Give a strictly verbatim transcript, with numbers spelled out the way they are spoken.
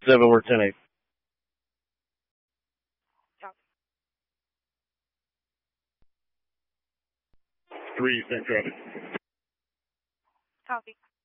seven, we're ten eight. Three, same traffic. Copy.